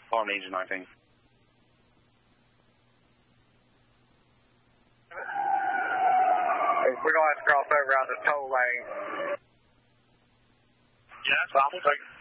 On Agent 19. We're going to have to cross over out the toll lane. Yeah, that's fine. We'll take it.